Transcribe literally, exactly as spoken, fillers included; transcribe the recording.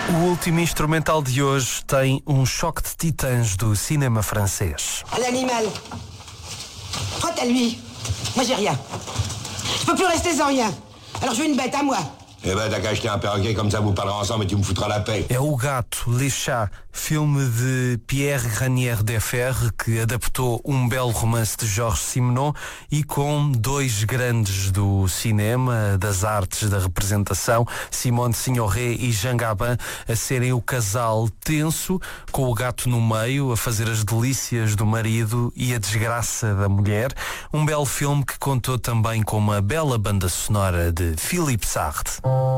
O último instrumental de hoje tem um choque de titãs do cinema francês. L'animal. Frotte à lui. Moi j'ai rien. Je peux plus rester sans rien. Alors je veux une bête à moi. Eh ben, t'as qu'à acheter un perroquet, comme ça vous parlerez ensemble et tu me foutras la paix. É O Gato, Les Chats, filme de Pierre Granier Deferre, que adaptou um belo romance de Georges Simenon e com dois grandes do cinema, das artes, da representação, Simone Signoret e Jean Gabin, a serem o casal tenso, com o gato no meio, a fazer as delícias do marido e a desgraça da mulher. Um belo filme que contou também com uma bela banda sonora de Philippe Sartre.